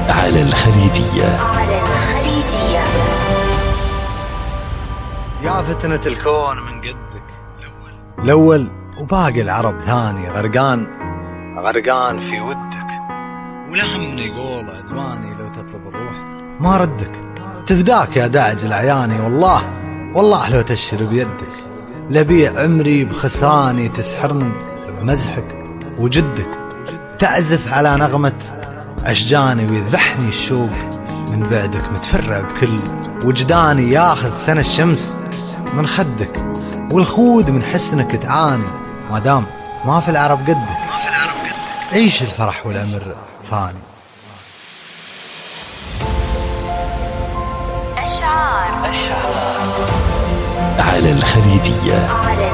على الخليجية. يا فتنة الكون من قدك الأول وباقي العرب ثاني، غرقان في ودك، ولهم يقول عدواني لو تطلب الروح ما ردك. تفداك يا داعج العياني، والله لو تشر بيدك، لبيع عمري بخسراني تسحرني بمزحك وجدك. تعزف على نغمة أشجاني ويذبحني الشوق من بعدك، متفرع بكل وجداني، ياخذ سنة الشمس من خدك، والخود من حسنك تعاني، ما دام ما في العرب قدك عيش الفرح والأمر فاني. الشعار على الخليجية.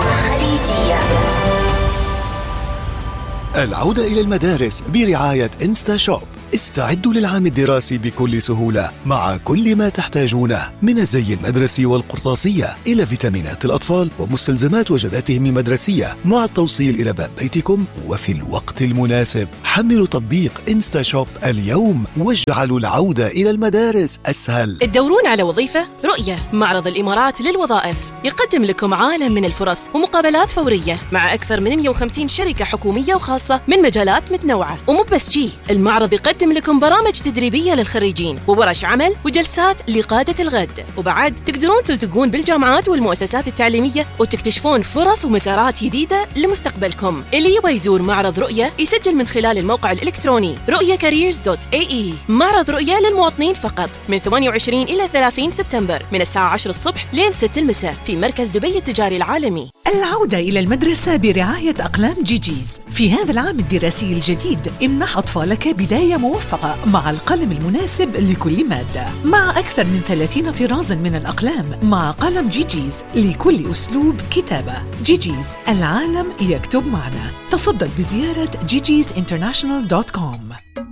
العودة إلى المدارس برعاية إنستا شوب. استعدوا للعام الدراسي بكل سهولة مع كل ما تحتاجونه من الزي المدرسي والقرطاسية إلى فيتامينات الأطفال ومستلزمات وجباتهم المدرسية مع التوصيل إلى باب بيتكم وفي الوقت المناسب. حملوا تطبيق إنستا شوب اليوم واجعلوا العودة إلى المدارس أسهل. تدورون على وظيفة؟ رؤية معرض الإمارات للوظائف يقدم لكم عالم من الفرص ومقابلات فورية مع أكثر من 150 شركة حكومية وخاصة من مجالات متنوعة. ومو بس شي، المعرض يقدم لكم برامج تدريبية للخريجين وورش عمل وجلسات لقادة الغد، وبعد تقدرون تلتقون بالجامعات والمؤسسات التعليمية وتكتشفون فرص ومسارات جديدة لمستقبلكم. اللي يبغى يزور معرض رؤية يسجل من خلال الموقع الإلكتروني ruyacareers.ae. معرض رؤية للمواطنين فقط من 28 إلى 30 سبتمبر من الساعة 10 الصبح لين 6 المساء في مركز دبي التجاري العالمي. العودة إلى المدرسة برعاية أقلام جيجيز. في هذا العام الدراسي الجديد امنح أطفالك بداية موفقة مع القلم المناسب لكل مادة، مع أكثر من 30 طرازا من الأقلام مع قلم جيجيز لكل أسلوب كتابة. جيجيز، العالم يكتب معنا. تفضل بزيارة gigizinternational.com.